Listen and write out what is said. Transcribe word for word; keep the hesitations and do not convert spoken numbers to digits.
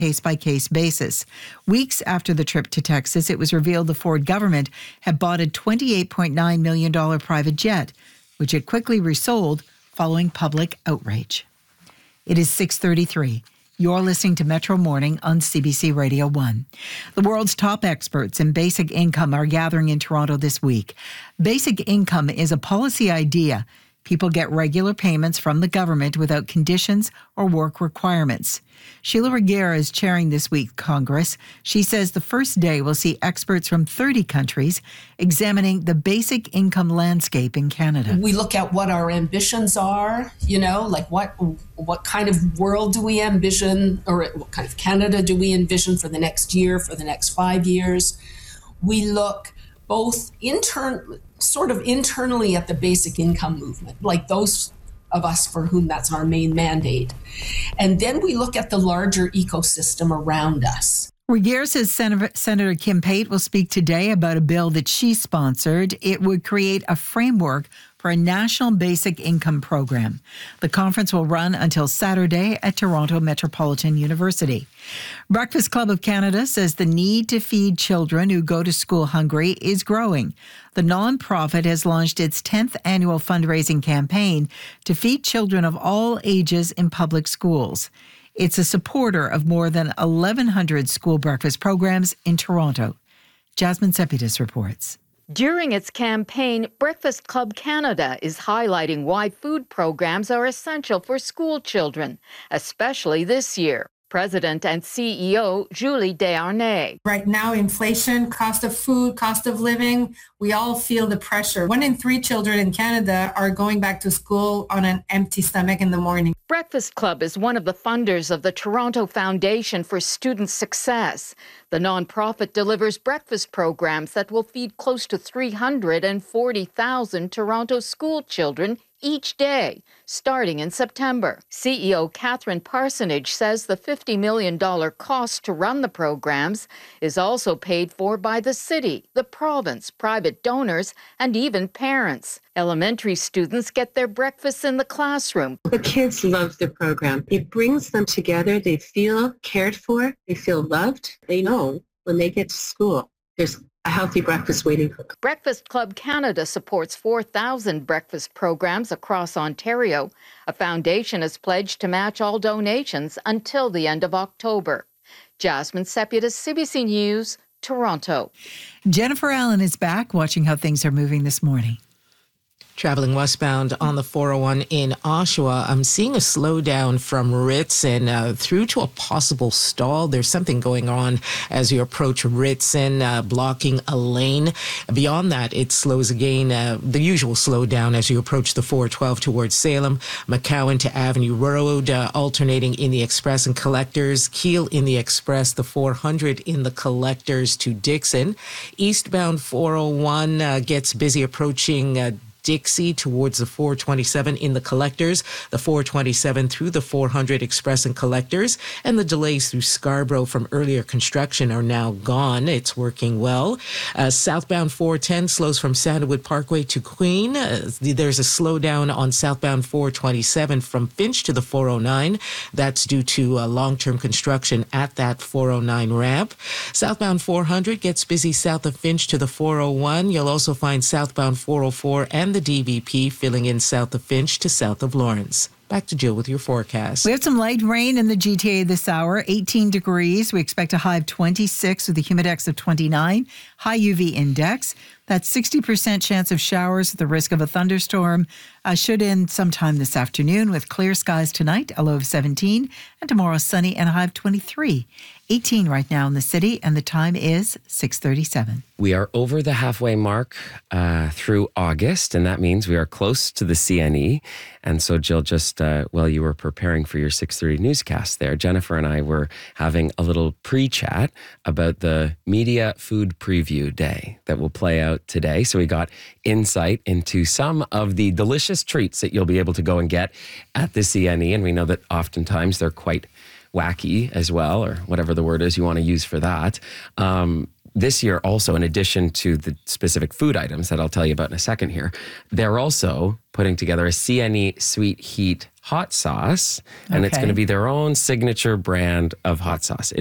case-by-case basis. Weeks after the trip to Texas, it was revealed the Ford government had bought a twenty-eight point nine million dollars private jet, which it quickly resold following public outrage. It is six thirty-three. You're listening to Metro Morning on C B C Radio one. The world's top experts in basic income are gathering in Toronto this week. Basic income is a policy idea. People get regular payments from the government without conditions or work requirements. Sheila Reguera is chairing this week's Congress. She says the first day will see experts from thirty countries examining the basic income landscape in Canada. We look at what our ambitions are, you know, like what what kind of world do we envision, or what kind of Canada do we envision for the next year, for the next five years. We look both intern, sort of internally at the basic income movement, like those of us for whom that's our main mandate. And then we look at the larger ecosystem around us. Reguera says Senator, Senator Kim Pate will speak today about a bill that she sponsored. It would create a framework for a national basic income program. The conference will run until Saturday at Toronto Metropolitan University. Breakfast Club of Canada says the need to feed children who go to school hungry is growing. The nonprofit has launched its tenth annual fundraising campaign to feed children of all ages in public schools. It's a supporter of more than eleven hundred school breakfast programs in Toronto. Jasmine Sepidis reports. During its campaign, Breakfast Club Canada is highlighting why food programs are essential for school children, especially this year. President and C E O Julie Desharnais. Right now, inflation, cost of food, cost of living, we all feel the pressure. One in three children in Canada are going back to school on an empty stomach in the morning. Breakfast Club is one of the funders of the Toronto Foundation for Student Success. The nonprofit delivers breakfast programs that will feed close to three hundred forty thousand Toronto school children each day, starting in September. C E O Catherine Parsonage says the fifty million dollars cost to run the programs is also paid for by the city, the province, private donors, and even parents. Elementary students get their breakfasts in the classroom. The kids love the program. It brings them together. They feel cared for. They feel loved. They know when they get to school, there's a healthy breakfast waiting for them. Breakfast Club Canada supports four thousand breakfast programs across Ontario. A foundation has pledged to match all donations until the end of October. Jasmine Sepidis, C B C News, Toronto. Jennifer Allen is back, watching how things are moving this morning. Traveling westbound on the four oh one in Oshawa, I'm seeing a slowdown from Ritson uh, through to a possible stall. There's something going on as you approach Ritson, uh, blocking a lane. Beyond that, it slows again, uh, the usual slowdown as you approach the four twelve towards Salem, McCowan to Avenue Road, uh, alternating in the Express and Collectors, Keele in the Express, the four hundred in the Collectors to Dixon. Eastbound four oh one uh, gets busy approaching uh, Dixie towards the four twenty-seven in the Collectors, the four twenty-seven through the four hundred Express and Collectors, and the delays through Scarborough from earlier construction are now gone. It's working well. Uh, southbound four ten slows from Sandalwood Parkway to Queen. Uh, there's a slowdown on southbound four twenty-seven from Finch to the four oh nine. That's due to uh, long-term construction at that four oh nine ramp. Southbound four hundred gets busy south of Finch to the four oh one. You'll also find southbound four oh four and the D V P filling in south of Finch to south of Lawrence. Back to Jill with your forecast. We have some light rain in the G T A this hour, eighteen degrees. We expect a high of twenty-six with a humidex of twenty-nine, high U V index. That's sixty percent chance of showers at the risk of a thunderstorm. Uh, should end sometime this afternoon with clear skies tonight, a low of seventeen, and tomorrow sunny and a high of twenty-three. eighteen right now in the city, and the time is six thirty-seven. We are over the halfway mark uh, through August, and that means we are close to the C N E. And so, Jill, just uh, while you were preparing for your six thirty newscast there, Jennifer and I were having a little pre-chat about the Media Food Preview Day that will play out today. So we got insight into some of the delicious treats that you'll be able to go and get at the C N E. And we know that oftentimes they're quite wacky as well, or whatever the word is you want to use for that. Um, this year also, in addition to the specific food items that I'll tell you about in a second here, they're also putting together a C N E Sweet Heat hot sauce, and it's Okay. going to be their own signature brand of hot sauce.